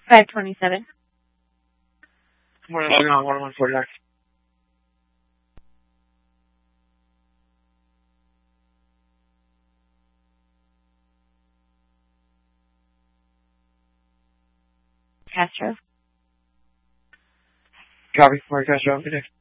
527. Morning, logging on 114 next. Castro. Copy, Mark Castro, good day.